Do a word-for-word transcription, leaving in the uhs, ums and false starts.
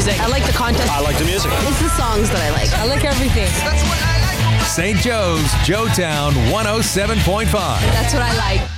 music. I like the contest. I like the music. It's the songs that I like. I like everything. Saint Joe's, Joetown one oh seven point five. That's what I like.